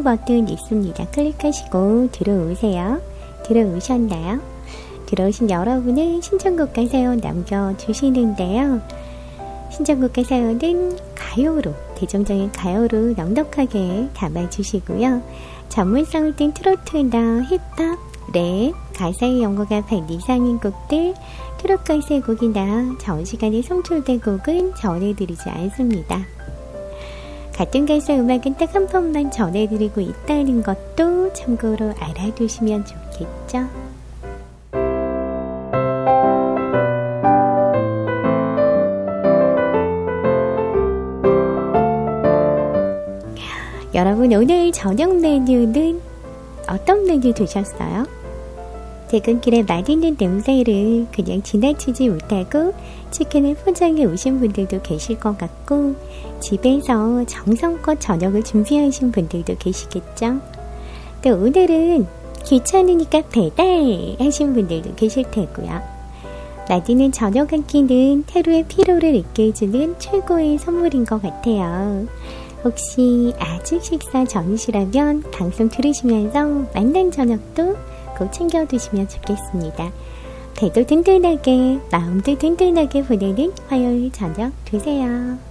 버튼 있습니다. 클릭하시고 들어오세요. 들어오셨나요? 들어오신 여러분은 신청곡과 사연 남겨주시는데요. 신청곡과 사연은 가요로, 대중적인 가요로 넉넉하게 담아주시고요. 전문성을 띈 트로트나 힙합, 랩, 가사의 연고가 반 이상인 곡들, 트롯 가수의 곡이나 전시간에 송출된 곡은 전해드리지 않습니다. 같은 가수의 음악은 딱 한 번만 전해드리고 있다는 것도 참고로 알아두시면 좋겠죠. 여러분, 오늘 저녁 메뉴는 어떤 메뉴 드셨어요? 퇴근길에 맛있는 냄새를 그냥 지나치지 못하고 치킨을 포장해 오신 분들도 계실 것 같고, 집에서 정성껏 저녁을 준비하신 분들도 계시겠죠? 또 오늘은 귀찮으니까 배달 하신 분들도 계실 테고요. 맛있는 저녁 한 끼는 하루의 피로를 잊게해주는 최고의 선물인 것 같아요. 혹시 아직 식사 전이시라면 방송 들으시면서 맛난 저녁도 꼭 챙겨 드시면 좋겠습니다. 배도 든든하게, 마음도 든든하게 보내는 화요일 저녁 되세요.